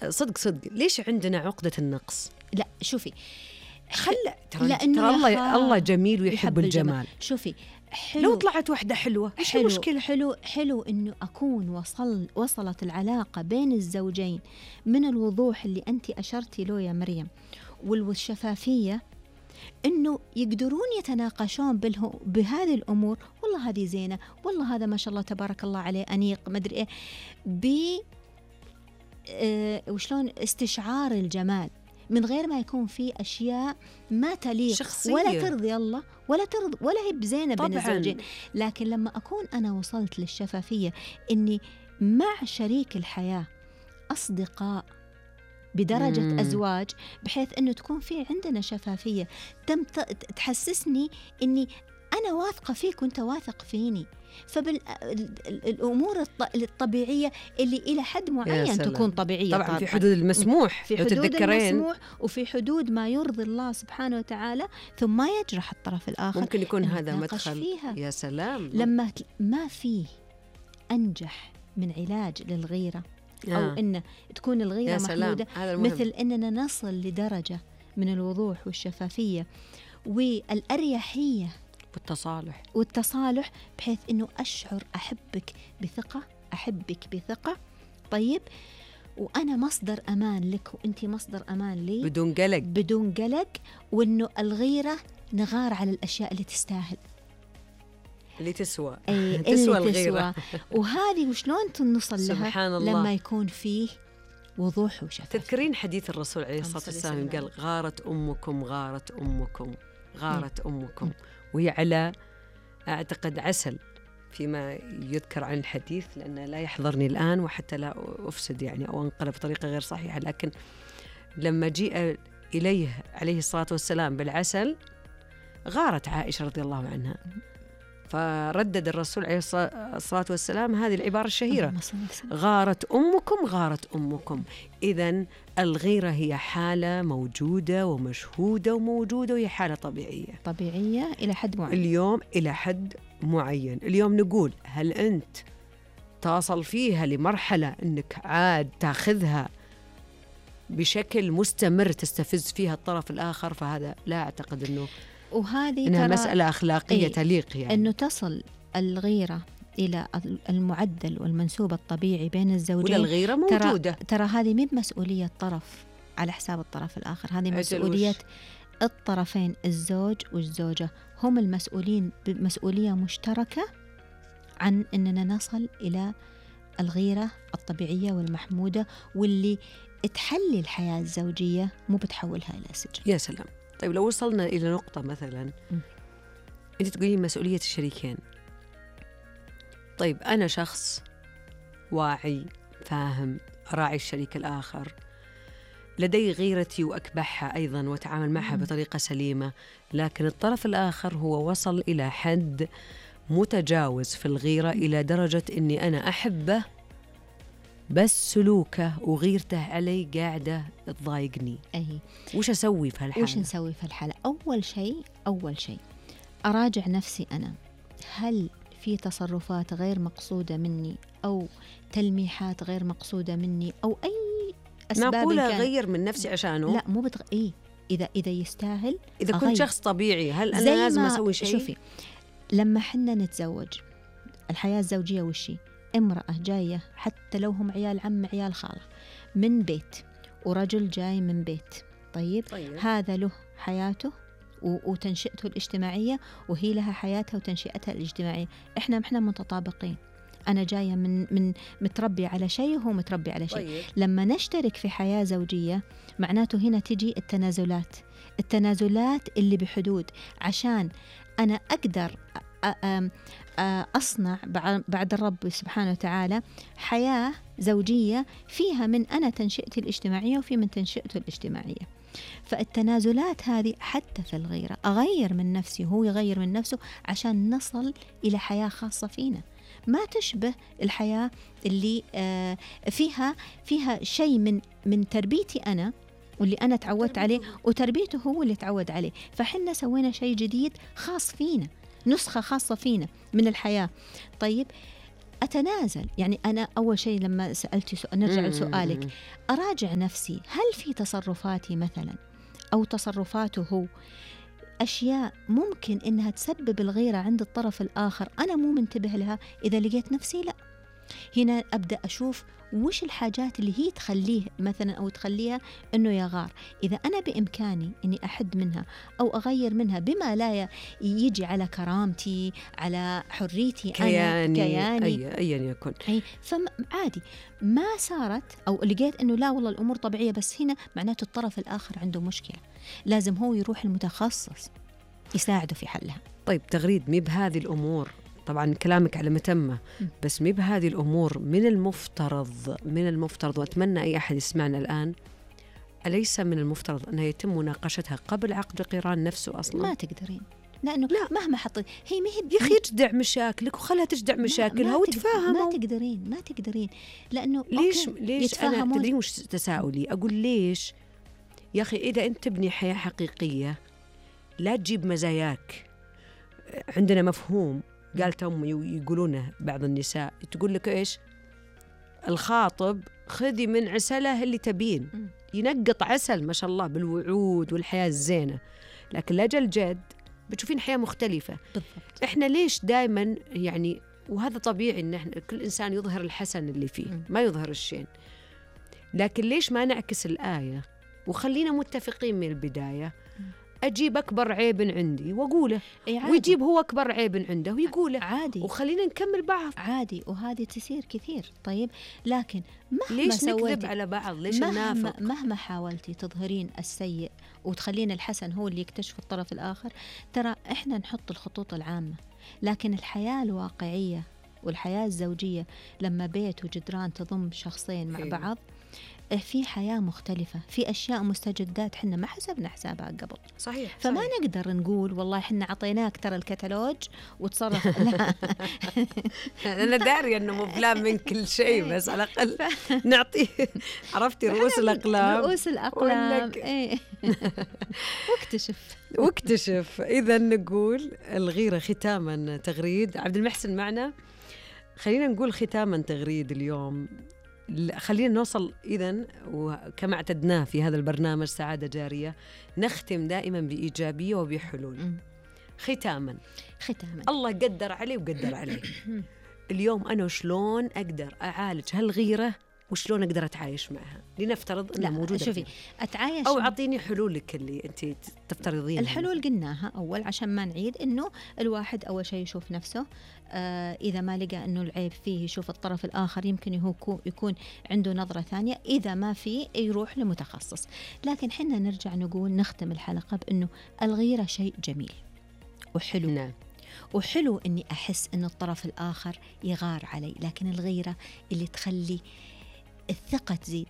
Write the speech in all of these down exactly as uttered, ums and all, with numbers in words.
صدق صدق ليش عندنا عقدة النقص؟ لا شوفي، خل ترى لأنه ترى الله يخاف الله جميل ويحب يحب الجمال. الجمال. شوفي حلو، لو طلعت واحدة حلوة إيش حلو المشكلة؟ حلو حلو إنه أكون وصل وصلت العلاقة بين الزوجين من الوضوح اللي أنت أشرتي له يا مريم والشفافية، إنه يقدرون يتناقشون بالهو بهذه الأمور. والله هذه زينة، والله هذا ما شاء الله تبارك الله عليه أنيق، مدري إيه، ب آه وشلون استشعار الجمال من غير ما يكون في أشياء ما تليق شخصية. ولا ترضي الله ولا ترضي ولا هي بزينة بين طبعاً. الزوجين. لكن لما أكون أنا وصلت للشفافية إني مع شريك الحياة أصدقاء بدرجة مم. أزواج، بحيث أنه تكون في عندنا شفافية تم تحسسني أني أنا واثقة فيك وأنت واثق فيني. فبالأمور الطبيعية اللي إلى حد معين تكون طبيعية طبعا, طبعا في حدود المسموح، في حدود المسموح وفي حدود ما يرضي الله سبحانه وتعالى، ثم ما يجرح الطرف الآخر. ممكن يكون هذا مدخل فيها. يا سلام، لما ما فيه أنجح من علاج للغيرة أو آه. إن تكون الغيرة محمودة، مثل إننا نصل لدرجة من الوضوح والشفافية والأريحية والتصالح والتصالح بحيث إنه أشعر أحبك بثقة، أحبك بثقة، طيب، وأنا مصدر أمان لك وأنت مصدر أمان لي، بدون قلق بدون قلق وإنه الغيرة نغار على الأشياء اللي تستاهل، اللي تسوى أي تسوى اللي الغيرة تسوى. وهذه وشلون نوصل لها؟ سبحان الله. لما يكون فيه وضوح وشفافية. تذكرين حديث الرسول عليه الصلاة والسلام قال غارت أمكم غارت أمكم غارت أمكم، وهي على أعتقد عسل فيما يذكر عن الحديث، لأنه لا يحضرني الآن وحتى لا أفسد يعني أو أنقل بطريقة غير صحيحة، لكن لما جيء إليه عليه الصلاة والسلام بالعسل غارت عائشة رضي الله عنها، فردد الرسول عليه الصلاة والسلام هذه العبارة الشهيرة غارت أمكم غارت أمكم. إذن الغيرة هي حالة موجودة ومشهودة وموجودة، وهي حالة طبيعية طبيعية إلى حد معين. اليوم إلى حد معين اليوم نقول هل أنت تصل فيها لمرحلة أنك عاد تأخذها بشكل مستمر تستفز فيها الطرف الآخر؟ فهذا لا أعتقد أنه وهذه إنها مسألة أخلاقية ايه تليق، يعني أنه تصل الغيرة إلى المعدل والمنسوب الطبيعي بين الزوجين. ولا الغيرة موجودة. ترى, ترى هذه مو بمسؤولية طرف على حساب الطرف الآخر، هذه مسؤولية الطرفين، الزوج والزوجة هم المسؤولين بمسؤولية مشتركة عن أننا نصل إلى الغيرة الطبيعية والمحمودة واللي تحلي الحياة الزوجية مو بتحولها إلى سجن. يا سلام. طيب لو وصلنا إلى نقطة مثلا م. أنت تقولين مسؤولية الشريكين، طيب أنا شخص واعي فاهم أراعي الشريك الآخر، لدي غيرتي وأكبحها أيضا وأتعامل معها م. بطريقة سليمة، لكن الطرف الآخر هو وصل إلى حد متجاوز في الغيرة إلى درجة أني أنا أحبه بس سلوكه وغيرته علي قاعدة تضايقني. أي وش أسوي في هالحالة؟ وش نسوي في الحالة؟ أول شيء أول شيء أراجع نفسي أنا، هل في تصرفات غير مقصودة مني أو تلميحات غير مقصودة مني أو أي أسباب معقولة كان... أغير من نفسي عشانه؟ لا مو بتغ... إيه إذا إذا يستاهل إذا أغير. كنت شخص طبيعي هل أنا لازم أسوي شيء؟ شوفي لما حنا نتزوج الحياة الزوجية وشي امرأة جاية حتى لو هم عيال عم عيال خالة من بيت ورجل جاي من بيت، طيب, طيب. هذا له حياته وتنشئته الاجتماعية وهي لها حياتها وتنشئتها الاجتماعية. إحنا إحنا متطابقين، أنا جاية من من متربي على شيء وهو متربي على شيء. طيب. لما نشترك في حياة زوجية معناته هنا تجي التنازلات التنازلات اللي بحدود، عشان أنا أقدر أصنع بعد الرب سبحانه وتعالى حياة زوجية فيها من أنا تنشئتي الاجتماعية وفي من تنشئته الاجتماعية. فالتنازلات هذه حتى في الغيرة أغير من نفسي وهو يغير من نفسه عشان نصل إلى حياة خاصة فينا ما تشبه الحياة اللي فيها فيها شيء من من تربيتي أنا واللي أنا تعودت عليه وتربيته هو اللي تعود عليه. فحنا سوينا شيء جديد خاص فينا، نسخة خاصة فينا من الحياة. طيب أتنازل. يعني أنا أول شيء لما سألتي سؤال، نرجع لسؤالك، أراجع نفسي، هل في تصرفاتي مثلا أو تصرفاته هو أشياء ممكن إنها تسبب الغيرة عند الطرف الآخر أنا مو منتبه لها؟ إذا لقيت نفسي لا، هنا أبدأ أشوف وش الحاجات اللي هي تخليه مثلا أو تخليها إنه يغار. إذا أنا بإمكاني إني أحد منها أو أغير منها بما لا يجي على كرامتي، على حريتي، كياني، أنا كياني أي أيا يكن، أي فعادي. ما صارت أو لقيت إنه لا والله الأمور طبيعية، بس هنا معناته الطرف الآخر عنده مشكلة، لازم هو يروح المتخصص يساعده في حلها. طيب تغريد، مي بهذه الأمور، طبعا كلامك على متمة، بس مي بهذه الأمور من المفترض من المفترض وأتمنى أي أحد يسمعنا الآن، أليس من المفترض أنها يتم مناقشتها قبل عقد القران نفسه أصلا؟ ما تقدرين، لأنه لا. مهما حطيت هي ما هي يا أخي اجدع مشاكلك وخلها تجدع مشاكلها وتفاهموا. ما تقدرين ما تقدرين لأنه ليش ليش أنا تدرين وش تساؤلي؟ أقول ليش يا أخي إذا أنت تبني حياة حقيقية لا تجيب مزاياك. عندنا مفهوم قالت أمي يقولونه بعض النساء، تقول لك إيش؟ الخاطب خذي من عسله اللي تبين، ينقط عسل ما شاء الله بالوعود والحياة الزينة، لكن لأجل جد بتشوفين حياة مختلفة. بالضبط. إحنا ليش دائما يعني، وهذا طبيعي إن إحنا كل إنسان يظهر الحسن اللي فيه، ما يظهر الشين، لكن ليش ما نعكس الآية وخلينا متفقين من البداية؟ أجيب أكبر عيب عندي وأقوله، ويجيب هو أكبر عيب عنده ويقوله، عادي، وخلينا نكمل بعض عادي، وهذه تصير كثير. طيب لكن مهما ليش نكذب على بعض؟ ليش مهما, ننافق؟ مهما حاولتي تظهرين السيء وتخلين الحسن هو اللي يكتشف الطرف الآخر، ترى إحنا نحط الخطوط العامة، لكن الحياة الواقعية والحياة الزوجية لما بيت وجدران تضم شخصين مع بعض، في حياة مختلفة، في أشياء مستجدات حنا ما حسبنا حسابها قبل. صحيح. فما صحيح. نقدر نقول والله حنا عطيناك ترى الكتالوج وتصرف. لا أنا داري أنه مو بلان من كل شيء، بس على الأقل نعطيه، عرفتي، رؤوس الأقلام رؤوس الأقلام إيه. واكتشف واكتشف. إذا نقول الغيرة ختاما تغريد. عبد المحسن معنا، خلينا نقول ختاما تغريد اليوم، خلينا نوصل إذن وكما اعتدناه في هذا البرنامج سعادة جارية، نختم دائما بإيجابية وبحلول. م. ختاما ختاما الله قدر علي وقدر علي. اليوم أنا شلون أقدر أعالج هالغيرة وشلون أقدر أتعايش معها؟ لنفترض أنها موجودة. شوفي أتعايش، أو أعطيني حلولك اللي أنت تفترضين. الحلول قلناها أول عشان ما نعيد، إنه الواحد أول شيء يشوف نفسه، آه إذا ما لقى إنه العيب فيه يشوف الطرف الآخر، يمكن هو يكون عنده نظرة ثانية، إذا ما فيه يروح لمتخصص. لكن حنا نرجع نقول نختم الحلقة بإنه الغيرة شيء جميل وحلو. نعم. وحلو إني أحس إن الطرف الآخر يغار علي، لكن الغيرة اللي تخلي الثقة تزيد،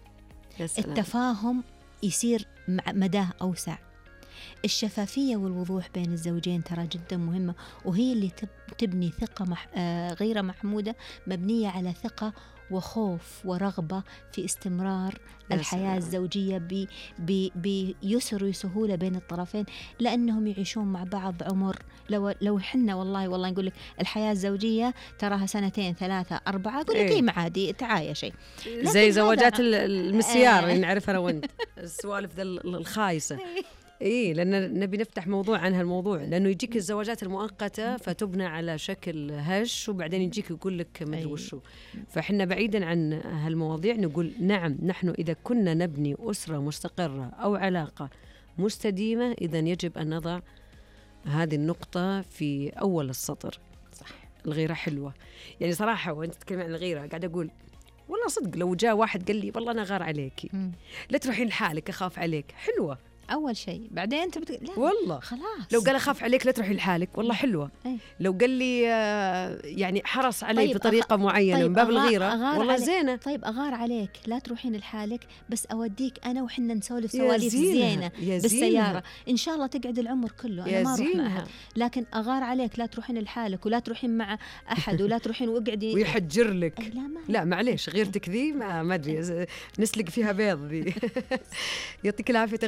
التفاهم يصير مداه أوسع، الشفافية والوضوح بين الزوجين ترى جدا مهمة، وهي اللي تبني ثقة مح... آه غير محمودة مبنية على ثقة وخوف ورغبة في استمرار الحياة الزوجية ب... ب... بيسر وسهولة بين الطرفين، لأنهم يعيشون مع بعض عمر. لو لو حنا والله والله نقول لك الحياة الزوجية تراها سنتين ثلاثة أربعة، أقول لك إيه معادي تعايشي، زي زواجات المسيار اللي نعرفها أنا وأنت، السوالف ذا الخايسة. إيه، لأن نبي نفتح موضوع عن هالموضوع، لأنه يجيك الزواجات المؤقتة فتبنى على شكل هش، وبعدين يجيك يقول لك مدري وشو. فإحنا بعيدا عن هالمواضيع نقول نعم، نحن إذا كنا نبني أسرة مستقرة أو علاقة مستديمة، إذا يجب أن نضع هذه النقطة في أول السطر. صح. الغيرة حلوة، يعني صراحة وأنت تتكلم عن الغيرة قاعد أقول والله صدق، لو جاء واحد قال لي والله أنا غار عليكي، م. لا تروحين لحالك أخاف عليك، حلوة أول شيء. بعدين أنت بتق... لا والله خلاص. لو قال أخاف عليك لا تروحي لحالك، والله حلوة. أي. لو قال لي آه يعني حرص علي طيب بطريقة أغ... معينة طيب من باب أغار... الغيرة، أغار والله عليك. زينة. طيب أغار عليك لا تروحين لحالك، بس أوديك أنا وحنا نسولف سواليف زينة بالسيارة، إن شاء الله تقعد العمر كله أنا ما أروح مع أحد. لكن أغار عليك لا تروحين لحالك ولا تروحين مع أحد ولا تروحين وقعدي ويحجر لك. لا, ما لا معليش، غيرتك ذي ما ما أدري نسلق فيها بيض ذي. يعطيك العافية تغريدة، وصلنا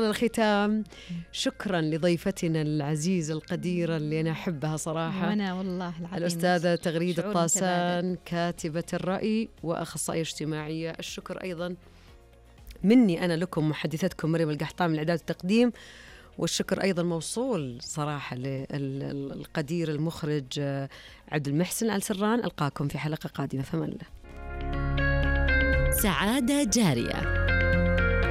الختام. شكرا لضيفتنا العزيزة القديرة اللي أنا أحبها صراحة، وأنا والله العظيم الأستاذة تغريدة شعور الطاسان، متبادل. كاتبة الرأي وأخصائية اجتماعية. الشكر أيضا مني أنا لكم محدثتكم مريم القحطام من الإعداد والتقديم، والشكر أيضا موصول صراحة للقدير المخرج عبد المحسن آل سران. ألقاكم في حلقة قادمة، فمن الله. سعادة جارية.